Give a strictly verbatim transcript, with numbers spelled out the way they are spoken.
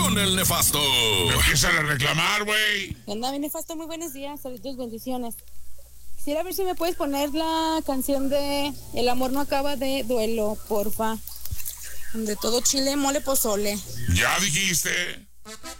con el nefasto. Empiezan a reclamar, güey. ¿Qué onda, mi nefasto? Muy buenos días, saludos, bendiciones. Quisiera ver si me puedes poner la canción de El amor no acaba de Duelo, porfa. De todo chile, mole, pozole. Ya dijiste.